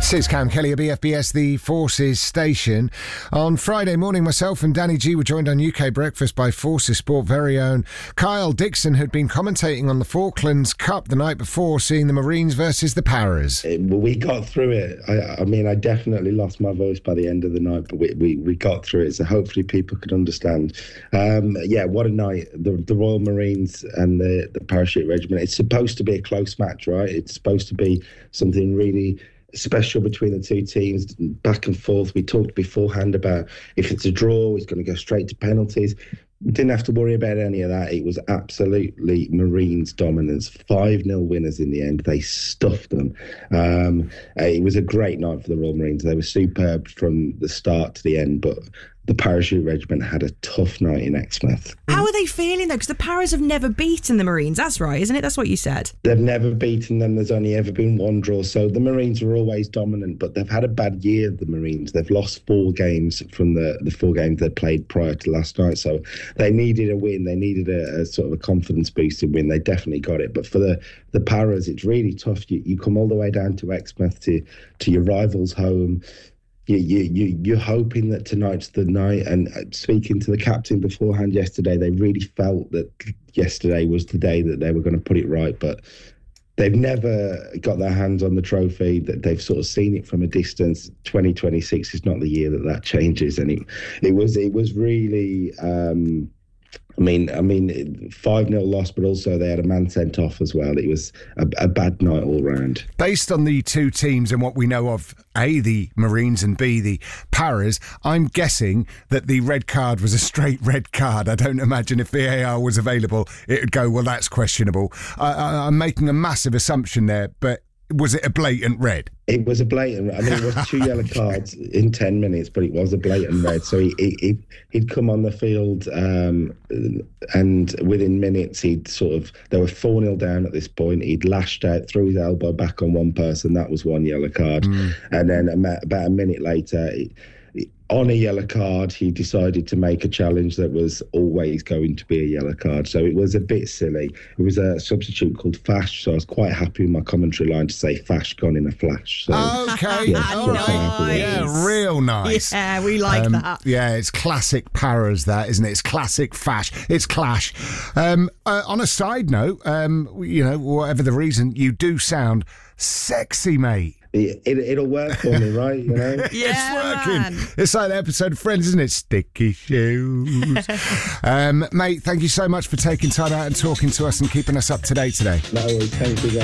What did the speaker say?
This is Cam Kelly at BFBS, the Forces station. On Friday morning, myself and Danny G were joined on UK Breakfast by Forces Sport very own Kyle Dixon, who'd been commentating on the Falklands Cup the night before, seeing the Marines versus the Paras. We got through it. I definitely lost my voice by the end of the night, but we got through it, so hopefully people could understand. What a night. The Royal Marines and the Parachute Regiment. It's supposed to be a close match, right? It's supposed to be something really special between the two teams, back and forth. We talked beforehand about if it's a draw, it's going to go straight to penalties. We didn't have to worry about any of that. It was absolutely Marines' dominance. 5-0 winners in the end. They stuffed them. It was a great night for the Royal Marines. They were superb from the start to the end, but the Parachute Regiment had a tough night in Exmouth. How are they feeling, though? Because the Paras have never beaten the Marines. That's right, isn't it? That's what you said. They've never beaten them. There's only ever been one draw. So the Marines were always dominant, but they've had a bad year, the Marines. They've lost 4 games from the 4 games they played prior to last night. So they needed a win. They needed a sort of a confidence-boosting win. They definitely got it. But for the Paras, it's really tough. You come all the way down to Exmouth, to your rival's home. You're hoping that tonight's the night, and speaking to the captain beforehand yesterday, they really felt that yesterday was the day that they were going to put it right, but they've never got their hands on the trophy. That they've sort of seen it from a distance. 2026 is not the year that changes, and it was really. 5-0 loss, but also they had a man sent off as well. It was a bad night all round. Based on the two teams and what we know of, A, the Marines, and B, the Paras, I'm guessing that the red card was a straight red card. I don't imagine if VAR was available, it would go, well, that's questionable. I'm making a massive assumption there, but was it a blatant red? It was a blatant. It was 2 yellow cards in 10 minutes, but it was a blatant red. So he'd come on the field, and within minutes they were 4-0 down at this point. He'd lashed out, threw his elbow back on one person. That was 1 yellow card. And then about a minute later, on a yellow card, he decided to make a challenge that was always going to be a yellow card. So it was a bit silly. It was a substitute called Fash, so I was quite happy in my commentary line to say Fash gone in a flash. So, okay, all right. Yeah, real nice. Yeah, we like that. Yeah, it's classic Paras, that, isn't it? It's classic Fash. It's clash. On a side note, whatever the reason, you do sound sexy, mate. It'll work for me, right? You know? Yeah, it's working. Man. It's like the episode of Friends, isn't it? Sticky shoes. Mate, thank you so much for taking time out and talking to us and keeping us up to date today. No worries. Thank you, guys.